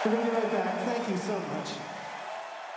We're going to be right back. Thank you so much.